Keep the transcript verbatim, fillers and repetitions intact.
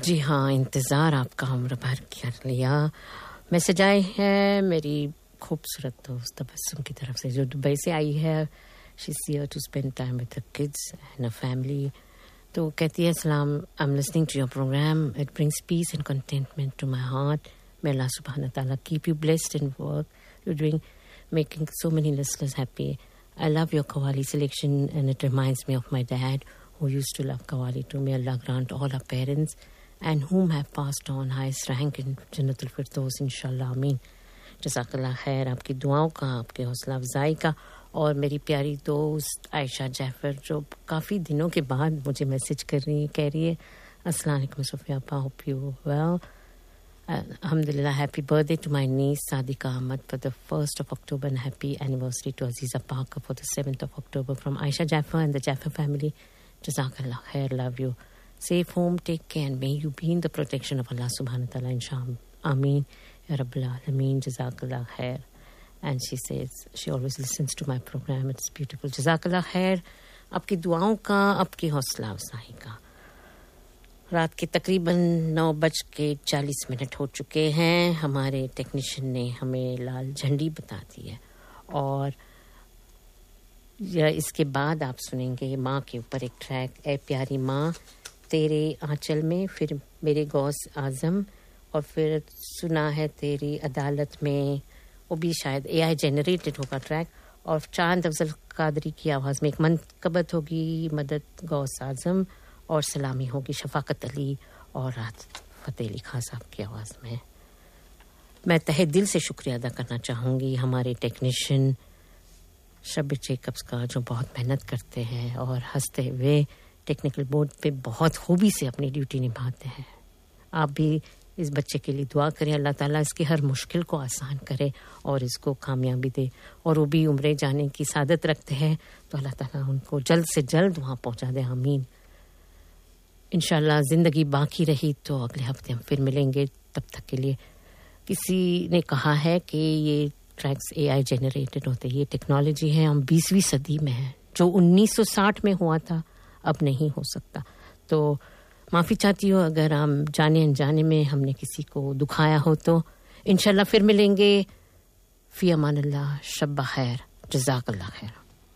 جی ہاں انتظار آپ کا عمر بھر کر لیا. میسج آئے ہے میری خوبصورت دوست تبسم کی طرف سے جو دبئی سے آئی ہے. شی is here to spend time with her kids and Hare family. تو کہتی ہے السلام, I am listening to your program, it brings piece and contentment to my heart. May Allah subhanahu wa ta'ala keep you blessed in work you're doing, making so many listeners happy. I love your Qawwali selection and it reminds me of my dad who used to love Qawwali too. May Allah grant all our parents and whom have passed on highest rank in Jannatul Firdaus inshallah. Ameen. Jazakallah khair آپ کی دعاؤں کا, آپ کے حوصلہ افزائی کا. اور میری پیاری دوست عائشہ جعفر جو کافی دنوں کے بعد مجھے میسج کر رہی ہے, کہہ رہی ہے السلام علیکم صفیہ اپا, hope you well. Uh, Alhamdulillah, happy birthday to my niece Sadika Ahmad for the first of October and happy anniversary to Aziza Parker for the seventh of October from Aisha Jaffer and the Jaffer family. Jazakallah khair, love you. Safe home, take care and may you be in the protection of Allah subhanahu wa ta'ala inshallah. Ameen. Ya Rabbil Alameen. Jazakallah khair. And she says she always listens to my program. It's beautiful. Jazakallah khair. آپ کی دعاؤں کا, آپ کی حوصلہ افزائی کا. رات کے تقریباً نو بج کے چالیس منٹ ہو چکے ہیں. ہمارے ٹیکنیشین نے ہمیں لال جھنڈی بتا دی ہے اور اس کے بعد آپ سنیں گے ماں کے اوپر ایک ٹریک, اے پیاری ماں تیرے آنچل میں, پھر میرے غوث اعظم, اور پھر سنا ہے تیری عدالت میں, وہ بھی شاید اے آئی جنریٹڈ ہوگا ٹریک, اور چاند افضل قادری کی آواز میں ایک منقبت ہوگی مدد غوث اعظم, اور سلامی ہوگی شفاقت علی اور رات فتح علی خان صاحب کی آواز میں. میں تہہ دل سے شکریہ ادا کرنا چاہوں گی ہمارے ٹیکنیشین شبیر جیکبز کا جو بہت محنت کرتے ہیں اور ہنستے ہوئے ٹیکنیکل بورڈ پہ بہت خوبی سے اپنی ڈیوٹی نبھاتے ہیں. آپ بھی اس بچے کے لیے دعا کریں, اللہ تعالیٰ اس کی ہر مشکل کو آسان کرے اور اس کو کامیابی دے. اور وہ بھی عمرے جانے کی سعادت رکھتے ہیں تو اللہ تعالیٰ ان کو جلد سے جلد وہاں پہنچا دے. آمین. انشاءاللہ زندگی باقی رہی تو اگلے ہفتے ہم پھر ملیں گے. تب تک کے لیے کسی نے کہا ہے کہ یہ ٹریکس اے آئی جنریٹڈ ہوتے, یہ ٹیکنالوجی ہے, ہم بیسویں صدی میں ہیں, جو انیس سو ساٹھ میں ہوا تھا اب نہیں ہو سکتا. تو معافی چاہتی ہوں اگر ہم جانے انجانے میں ہم نے کسی کو دکھایا ہو تو. انشاءاللہ پھر ملیں گے. فی امان اللہ, شب بخیر, جزاک اللہ خیر.